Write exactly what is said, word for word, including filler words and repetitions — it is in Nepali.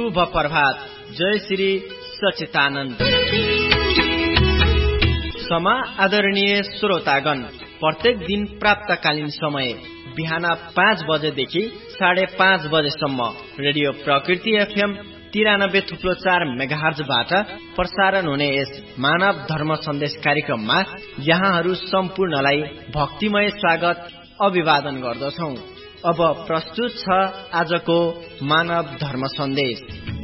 शुभ प्रभात। जय श्री सच्चिदानन्द। समा आदरणीय श्रोतागण, प्रत्येक दिन प्राप्तकालीन समय बिहान पाँच बजेदेखि साढे पाँच बजेसम्म रेडियो प्रकृति एफएम तिरानब्बे थुप्रो चार मेगाहर्जबाट प्रसारण हुने यस मानव धर्म सन्देश कार्यक्रममा यहाँहरू सम्पूर्णलाई भक्तिमय स्वागत अभिवादन गर्दछौं। अब प्रस्तुत छ आजको मानव धर्म सन्देश।